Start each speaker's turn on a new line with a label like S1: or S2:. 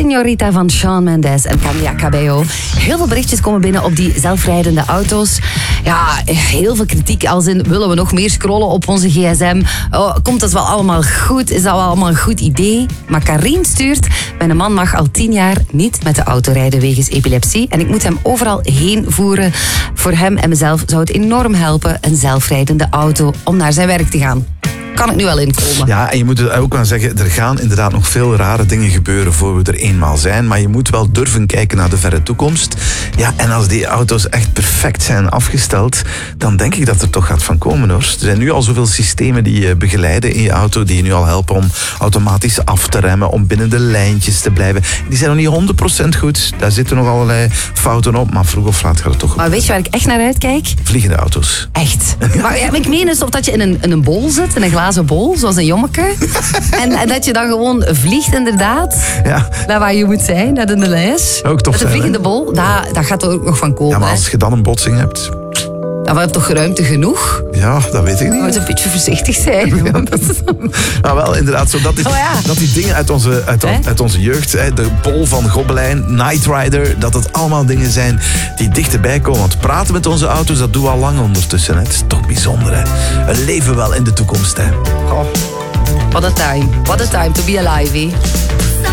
S1: Señorita van Shawn Mendes en Camila Cabello. Heel veel berichtjes komen binnen op die zelfrijdende auto's. Ja, heel veel kritiek als in, willen we nog meer scrollen op onze gsm? Oh, komt dat wel allemaal goed? Is dat wel allemaal een goed idee? Maar Karin stuurt, mijn man mag al 10 jaar niet met de auto rijden wegens epilepsie. En ik moet hem overal heen voeren. Voor hem en mezelf zou het enorm helpen, een zelfrijdende auto, om naar zijn werk te gaan. Kan ik nu wel inkomen.
S2: Ja, en je moet ook wel zeggen, er gaan inderdaad nog veel rare dingen gebeuren voor we er eenmaal zijn. Maar je moet wel durven kijken naar de verre toekomst. Ja, en als die auto's echt perfect zijn afgesteld, dan denk ik dat er toch gaat van komen, hoor. Er zijn nu al zoveel systemen die je begeleiden in je auto, die je nu al helpen om automatisch af te remmen, om binnen de lijntjes te blijven. Die zijn nog niet 100% goed. Daar zitten nog allerlei fouten op, maar vroeg of laat gaat het toch goed.
S1: Maar weet je waar ik echt naar uitkijk?
S2: Vliegende auto's.
S1: Echt. Maar ja, ik meen dus of dat je in een bol zit, in een glazen bol, zoals een jommeke. en dat je dan gewoon vliegt, inderdaad.
S2: Ja.
S1: Naar waar je moet zijn, naar de lijst.
S2: Ook tof.
S1: Met een vliegende bol, dat gaat er ook nog van komen.
S2: Ja, maar als je dan een botsing hebt...
S1: Dan heb je toch ruimte genoeg?
S2: Ja, dat weet ik niet.
S1: Je moet een beetje voorzichtig zijn.
S2: Maar wel, inderdaad, zo dat die dingen uit onze jeugd, de bol van Gobelijn, Knight Rider, dat het allemaal dingen zijn die dichterbij komen. Want praten met onze auto's, dat doen we al lang ondertussen. Hè. Het is toch bijzonder, hè. We leven wel in de toekomst, hè.
S1: Oh, what a time. What a time to be alive, hè.